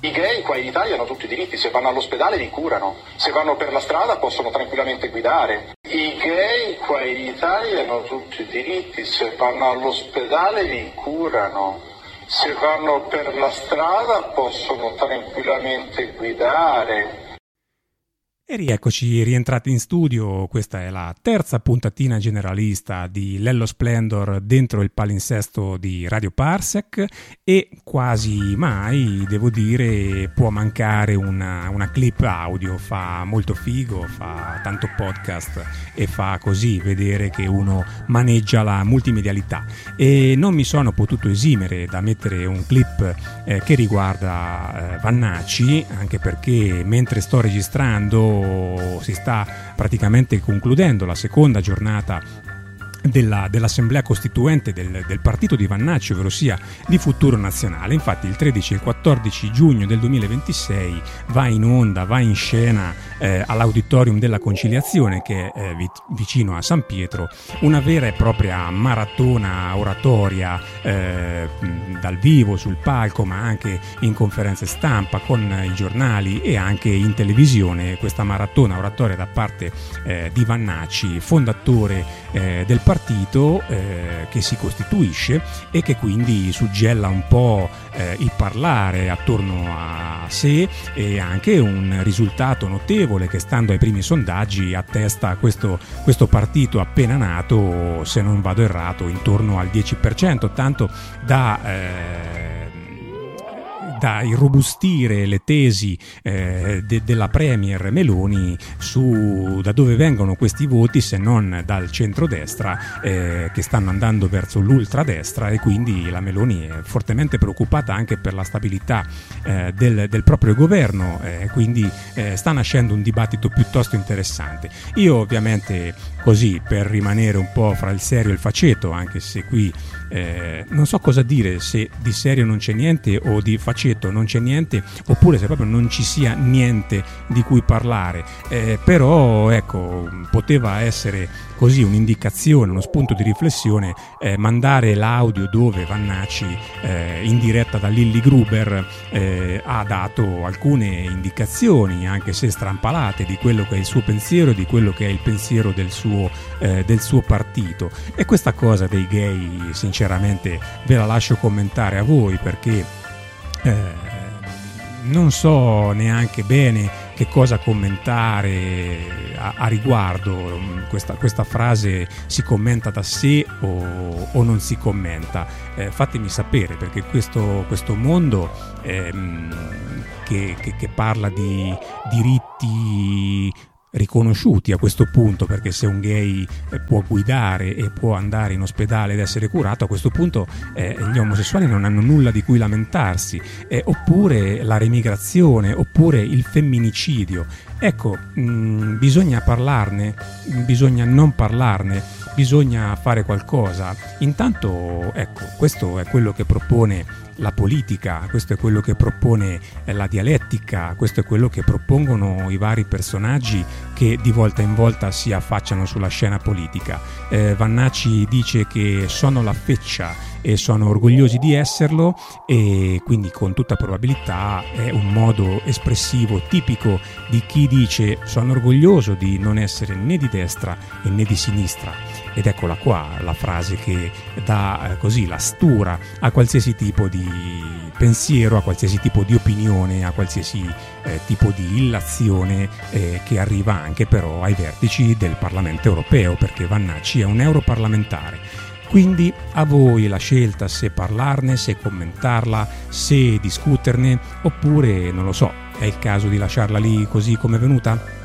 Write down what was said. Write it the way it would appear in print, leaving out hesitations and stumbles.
I gay qua in Italia hanno tutti i diritti, se vanno all'ospedale li curano, se vanno per la strada possono tranquillamente guidare. I gay qua in Italia hanno tutti i diritti, se vanno all'ospedale li curano, se vanno per la strada possono tranquillamente guidare. E rieccoci rientrati in studio. Questa è la terza puntatina generalista di Lello Splendor dentro il palinsesto di Radio Parsec, e quasi mai, devo dire, può mancare una clip audio. Fa molto figo, fa tanto podcast e fa così vedere che uno maneggia la multimedialità, e non mi sono potuto esimere da mettere un clip che riguarda Vannacci, anche perché mentre sto registrando si sta praticamente concludendo la seconda giornata dell'assemblea costituente del partito di Vannacci, ovvero sia di Futuro Nazionale. Infatti il 13 e il 14 giugno del 2026 va in onda, va in scena all'Auditorium della Conciliazione, che è vicino a San Pietro, una vera e propria maratona oratoria dal vivo sul palco, ma anche in conferenze stampa con i giornali e anche in televisione. Questa maratona oratoria da parte di Vannacci, fondatore del partito che si costituisce e che quindi suggella un po' il parlare attorno a sé, e anche un risultato notevole che, stando ai primi sondaggi, attesta questo partito appena nato, se non vado errato, intorno al 10%, tanto da irrobustire le tesi della premier Meloni su da dove vengono questi voti, se non dal centrodestra, che stanno andando verso l'ultradestra, e quindi la Meloni è fortemente preoccupata anche per la stabilità del proprio governo, quindi sta nascendo un dibattito piuttosto interessante. Io ovviamente, così per rimanere un po' fra il serio e il faceto, anche se qui non so cosa dire, se di serio non c'è niente o di faceto non c'è niente, oppure se proprio non ci sia niente di cui parlare, però ecco, poteva essere così un'indicazione, uno spunto di riflessione, mandare l'audio dove Vannacci in diretta da Lilli Gruber ha dato alcune indicazioni, anche se strampalate, di quello che è il suo pensiero e di quello che è il pensiero del suo partito. E questa cosa dei gay sinceramente ve la lascio commentare a voi, perché non so neanche bene che cosa commentare a riguardo. Questa frase si commenta da sé o non si commenta? Fatemi sapere, perché questo mondo che parla di diritti riconosciuti a questo punto, perché se un gay può guidare e può andare in ospedale ed essere curato, a questo punto gli omosessuali non hanno nulla di cui lamentarsi, oppure la remigrazione, oppure il femminicidio. Ecco, bisogna parlarne, bisogna non parlarne, bisogna fare qualcosa. Intanto, ecco, questo è quello che propone la politica, questo è quello che propone la dialettica, questo è quello che propongono i vari personaggi che di volta in volta si affacciano sulla scena politica. Vannacci dice che sono la feccia e sono orgogliosi di esserlo, e quindi con tutta probabilità è un modo espressivo tipico di chi dice: sono orgoglioso di non essere né di destra né di sinistra. Ed eccola qua la frase che dà così la stura a qualsiasi tipo di pensiero, a qualsiasi tipo di opinione, a qualsiasi tipo di illazione che arriva anche però ai vertici del Parlamento europeo, perché Vannacci è un europarlamentare. Quindi a voi la scelta se parlarne, se commentarla, se discuterne, oppure non lo so, è il caso di lasciarla lì così come è venuta?